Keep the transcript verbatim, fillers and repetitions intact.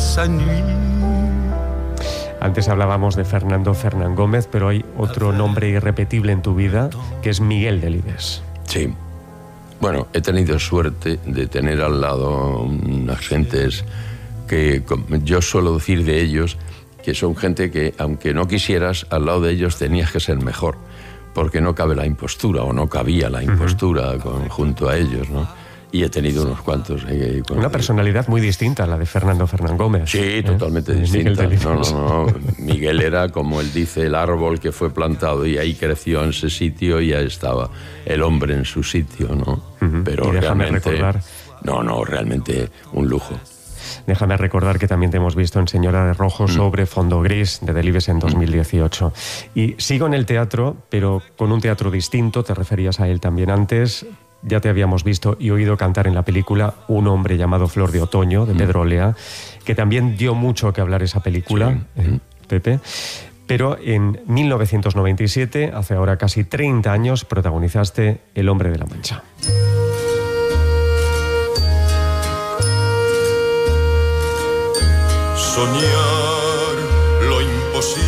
sa nuit. Antes hablábamos de Fernando Fernán Gómez, pero hay otro nombre irrepetible en tu vida, que es Miguel Delibes. Sí. Bueno, he tenido suerte de tener al lado unas gentes que yo suelo decir de ellos que son gente que, aunque no quisieras, al lado de ellos tenías que ser mejor, porque no cabe la impostura, o no cabía la impostura uh-huh. con, junto a ellos, ¿no? Y he tenido unos cuantos. Eh, Una personalidad muy distinta a la de Fernando Fernán Gómez. Sí, ¿eh? Totalmente distinta. No, no, no. Miguel era, como él dice, el árbol que fue plantado y ahí creció en ese sitio y ya estaba el hombre en su sitio, ¿no? Uh-huh. Pero y déjame realmente, recordar... No, no, realmente un lujo. Déjame recordar que también te hemos visto en Señora de Rojo mm. sobre Fondo Gris de Delibes en dos mil dieciocho. Mm. Y sigo en el teatro, pero con un teatro distinto, te referías a él también antes. Ya te habíamos visto y oído cantar en la película Un hombre llamado Flor de Otoño, de Pedro Olea, que también dio mucho que hablar esa película, sí. eh, Pepe. Pero en mil novecientos noventa y siete, hace ahora casi treinta años, protagonizaste El hombre de la Mancha. Soñar lo imposible